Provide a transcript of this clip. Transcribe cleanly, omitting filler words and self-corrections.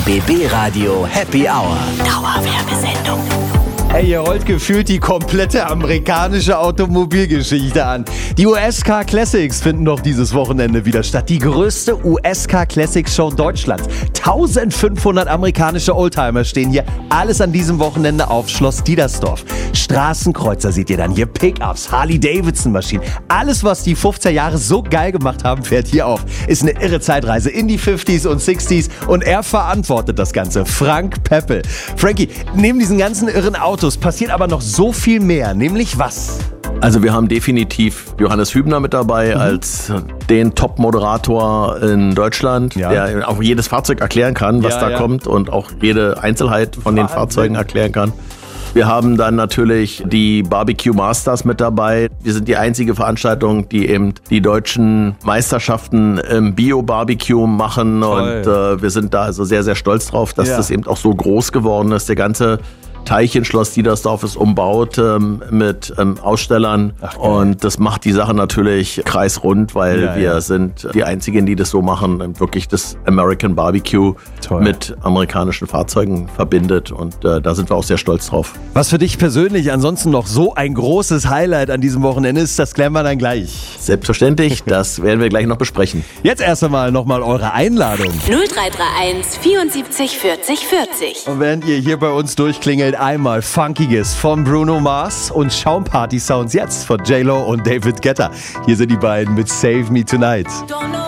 BB Radio Happy Hour. Dauerwerbesendung. Hey, ihr rollt gefühlt die komplette amerikanische Automobilgeschichte an. Die US-Car Classics finden doch dieses Wochenende wieder statt. Die größte US-Car Classics Show Deutschlands. 1500 amerikanische Oldtimer stehen hier. Alles an diesem Wochenende auf Schloss Diedersdorf. Straßenkreuzer seht ihr dann hier, Pickups, Harley-Davidson-Maschinen. Alles, was die 50er Jahre so geil gemacht haben, fährt hier auf. Ist eine irre Zeitreise in die 50s und 60s und er verantwortet das Ganze. Frank Peppel. Frankie, neben diesen ganzen irren Autos passiert aber noch so viel mehr, nämlich was? Also wir haben definitiv Johannes Hübner mit dabei als den Top-Moderator in Deutschland, der auch jedes Fahrzeug erklären kann, was da kommt und auch jede Einzelheit von den Fahrzeugen erklären kann. Wir haben dann natürlich die Barbecue Masters mit dabei. Wir sind die einzige Veranstaltung, die eben die deutschen Meisterschaften im Bio-Barbecue machen. Toll. Und wir sind da also sehr, sehr stolz drauf, dass das eben auch so groß geworden ist. Der ganze Teich in Schloss Diedersdorf ist umbaut mit Ausstellern und das macht die Sache natürlich kreisrund, weil wir sind die Einzigen, die das so machen und wirklich das American Barbecue mit amerikanischen Fahrzeugen verbindet und da sind wir auch sehr stolz drauf. Was für dich persönlich ansonsten noch so ein großes Highlight an diesem Wochenende ist, das klären wir dann gleich. Selbstverständlich, das werden wir gleich noch besprechen. Jetzt erst einmal nochmal eure Einladung. 0331 74 40 40. Und während ihr hier bei uns durchklingelt, einmal Funkiges von Bruno Mars und Schaumparty-Sounds jetzt von J-Lo und David Guetta. Hier sind die beiden mit Save Me Tonight. Don't know